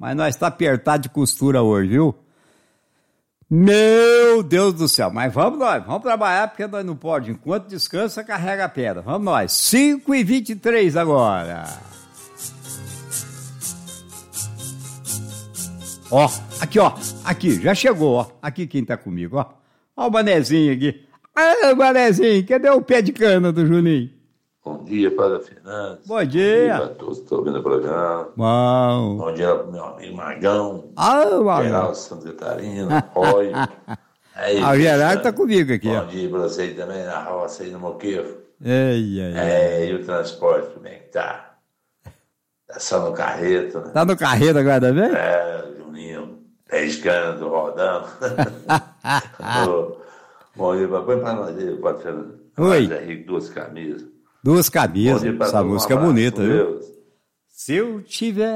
Mas nós está apertado de costura hoje, viu? Meu Deus do céu, mas vamos trabalhar porque nós não podemos. Enquanto descansa, carrega a pedra. Vamos nós, 5h23 agora. Ó, aqui, já chegou, ó. Aqui quem tá comigo, ó. Ó o Manezinho aqui. Ah, Manezinho, cadê o pé de cana do Juninho? Bom dia, Padre Fernandes. Bom dia. Bom dia a todos que estão ouvindo o programa. Bom. Bom dia pro meu amigo Magão. Magão. Geraldo Santa Catarina, Roy. O Gerardo tá comigo aqui, ó. Bom dia pra você também na roça aí no Moqueiro. Ei. E o transporte, como é que tá? Tá só no carreto, né? Tá no carreto agora também? Juninho, pé de cana, tô rodando. Bom dia, põe pra nós aí, Padre Fernandes. Oi. Henrique, duas camisas. Duas camisas, essa música é bonita, viu? Deus. Se eu tiver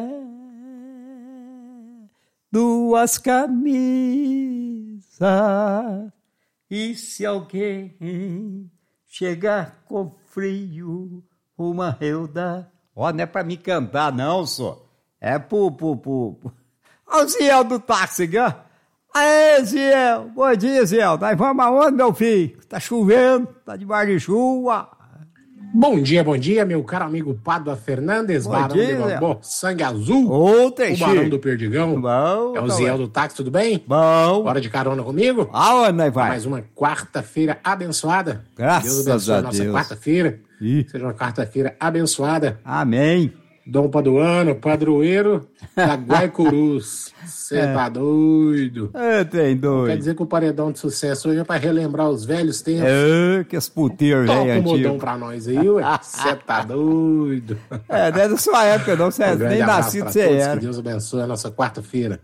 duas camisas e se alguém chegar com frio, uma eu dar. Ó, não é pra me cantar, não, só. É pro... Ó o Ziel do táxi aqui, ó. Aê, Ziel. Bom dia, Ziel. Nós vamos aonde, meu filho? Tá chovendo, tá debaixo de chuva. Bom dia, meu caro amigo Padua Fernandes, Barão de Bambô, Sangue Azul, o Barão do Perdigão. Bom, é o Ziel do táxi, tudo bem? Bom. Bora de carona comigo? Aonde nós vai? Mais uma quarta-feira abençoada. Graças Deus abençoe a a nossa Deus. quarta-feira. Seja uma quarta-feira abençoada. Amém. Dom Paduano, padroeiro da Guaicurus. Você tá doido? Tem doido. Quer dizer que o paredão de sucesso hoje é pra relembrar os velhos tempos. Que as puteiras Toca velhas um modão antigas. pra nós aí, ué. Você tá doido? Não é da sua época, não. Você nem nascido você era. Que Deus abençoe a nossa quarta-feira.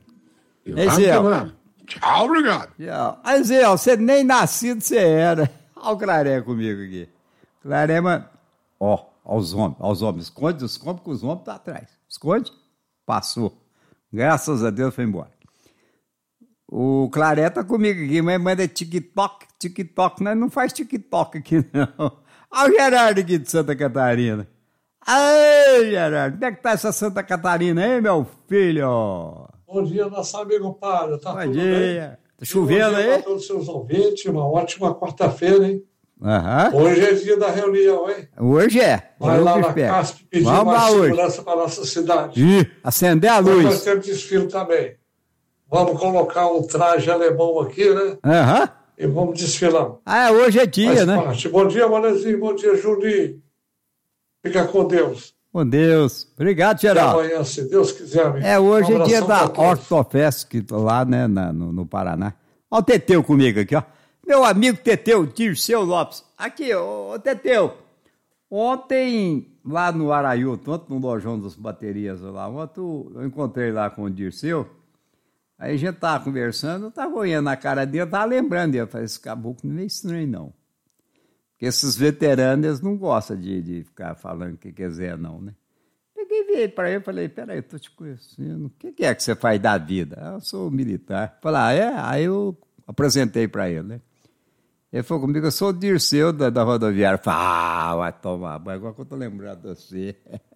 Tchau, obrigado. Aí, Zé, você nem nascido você era. Olha o Claré comigo aqui. Claré, mano. Ó, aos homens. Esconde que os homens tá atrás. Esconde. Passou. Graças a Deus foi embora. O Claré tá comigo aqui, mas manda TikTok. Nós não faz TikTok aqui, não. Olha o Gerardo aqui de Santa Catarina. Ei, Gerardo, como é que tá essa Santa Catarina, hein, meu filho? Bom dia, nosso amigo Padre. Tá Bom dia. Tá chovendo aí? Bom dia para todos os seus ouvintes. Uma ótima quarta-feira, hein? Uhum. Hoje é dia da reunião, hein? Hoje é. Vai lá na CASP pedir mais segurança para a nossa cidade. Acender a luz. Nós temos desfile também. Vamos colocar um traje alemão aqui, né? Aham. E vamos desfilar. Hoje é dia, Faz né? parte. Bom dia, Manezinho. Bom dia, Juninho. Fica com Deus. Com Deus. Obrigado, Geraldo. Até amanhã, se Deus quiser. Amigo. Hoje é dia da Ortofest, lá, né, no Paraná. Olha o Teteu comigo aqui, ó. Meu amigo Teteu, Dirceu Lopes. Aqui, ô Teteu. Ontem, lá no Araiúto, ontem no lojão das baterias lá, ontem eu encontrei lá com o Dirceu. Aí a gente tava conversando, eu tava olhando na cara dele, eu tava lembrando dele. Eu falei, esse caboclo não é estranho, não. Porque esses veteranos, eles não gostam de ficar falando o que quiser, não, né? Peguei e veio para ele e falei, peraí, eu tô te conhecendo. O que é que você faz da vida? Eu sou militar. Falei, Aí eu apresentei para ele, né? Ele falou comigo, eu sou o Dirceu da rodoviária. Eu falei, vai tomar banho, agora que eu tô lembrando de você.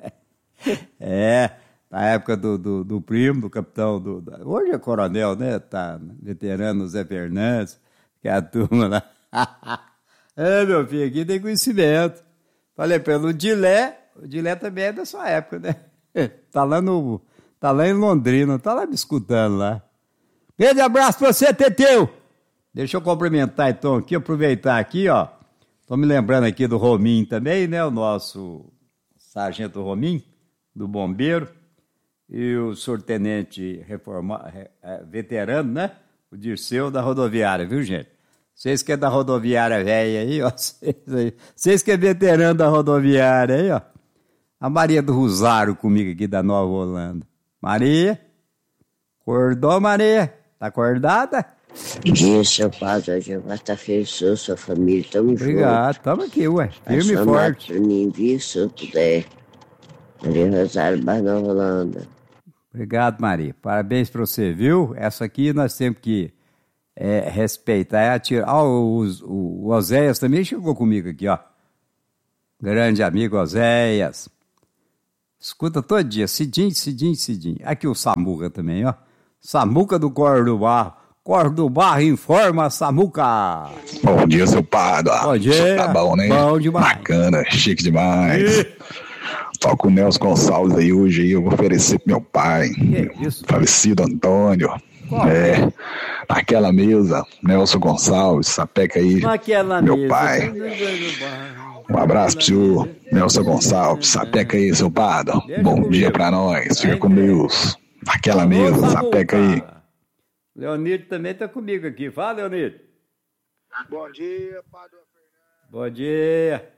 Na época do primo, do capitão, hoje é coronel, né? Tá veterano Zé Fernandes, que é a turma lá. Meu filho, aqui tem conhecimento. Falei pelo Dilé, o Dilé também é da sua época, né? Tá lá em Londrina, tá lá me escutando lá. Grande abraço pra você, Teteu! Deixa eu cumprimentar então aqui, aproveitar aqui, ó. Tô me lembrando aqui do Rominho também, né? O nosso sargento Rominho, do bombeiro. E o senhor-tenente veterano, né? O Dirceu da rodoviária, viu, gente? Vocês que é da rodoviária velha aí, ó. Vocês que é veterano da rodoviária aí, ó. A Maria do Rosário comigo aqui da Nova Holanda. Maria? Acordou, Maria? Tá acordada? Bom dia, seu padre. Hoje é quarta-feira, sua família. Tamo junto. Obrigado, tamo aqui, ué. Firme e forte. Pra mim, viu, se eu puder. Maria Rosário, Bar Nova Holanda. Obrigado, Maria. Parabéns pra você, viu? Essa aqui nós temos que respeitar. O Oséias também chegou comigo aqui, ó. Grande amigo Oséias. Escuta todo dia, Cidinho. Aqui o Samuca também, ó. Samuca do Corre do Barro. Corre do Barro informa, Samuca. Bom dia, seu Pádua. Bom dia. Tá bom, né? Bom demais. Bacana, chique demais. Toca o Nelson Gonçalves aí hoje, aí eu vou oferecer pro meu pai. Falecido Antônio. Naquela mesa, Nelson Gonçalves, sapeca aí, naquela meu mesa, pai. Um abraço pro senhor, Nelson Gonçalves, sapeca aí, seu Pádua. Bom dia pra nós, fica com Deus. Naquela mesa, sapeca aí. Leonildo também tá comigo aqui. Fala, Leonildo. Bom dia, Pádua Fernandes. Bom dia.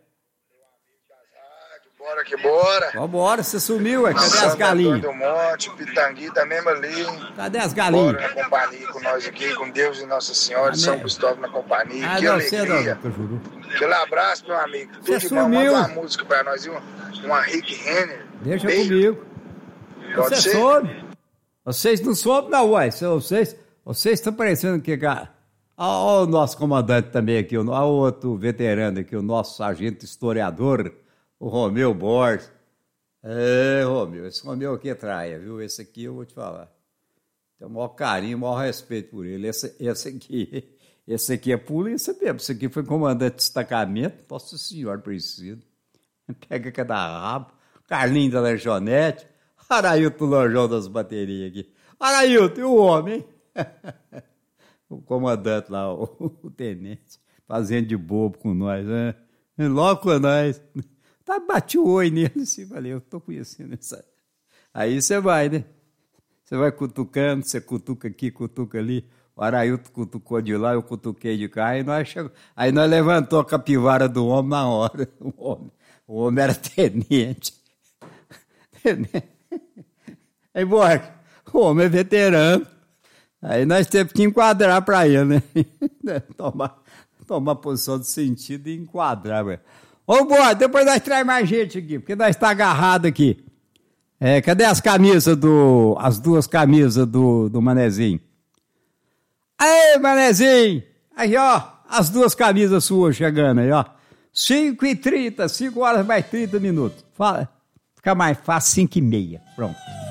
Bora que bora. Vambora, você sumiu, cadê as galinhas? Do Monte, Pitangui tá mesmo ali. Cadê as galinhas? Bora na companhia com nós aqui, com Deus e Nossa Senhora, São Cristóvão na companhia. Que não, alegria. Aquele abraço, meu amigo. Você sumiu. Manda uma música pra nós, uma Rick Renner. Deixa comigo. Pode você ser? Soube? Vocês não soube não, uai. Vocês estão parecendo que... Olha o nosso comandante também aqui, o outro veterano aqui, o nosso sargento historiador, o Romeu Borges. Romeu, esse Romeu aqui é traia, viu? Esse aqui eu vou te falar. Tenho o maior carinho, o maior respeito por ele. Esse aqui é polícia mesmo. Esse aqui foi comandante de destacamento. Nossa Senhora, preciso. Pega cada rabo. Carlinho da Lanchonete. Arailton Lanjão das baterias aqui. Arailton, e o homem, hein? O comandante lá, o tenente, fazendo de bobo com nós, né? Logo com nós. Bati o oi nele, assim, falei, eu tô conhecendo essa. Aí você vai, né? Você vai cutucando, você cutuca aqui, cutuca ali. O Arailton cutucou de lá, eu cutuquei de cá, aí nós levantou a capivara do homem na hora. O homem era tenente. Aí, Borges, o homem é veterano. Aí nós temos que enquadrar para ele, né? Tomar posição de sentido e enquadrar, velho. Ô, Borges, depois nós traz mais gente aqui, porque nós está agarrado aqui. Cadê as camisas as duas camisas do Manezinho? Aí, Manezinho! Aí, ó, as duas camisas suas chegando aí, ó. 5h30, 5 horas mais 30 minutos. Fala, fica mais fácil, 5h30. Pronto.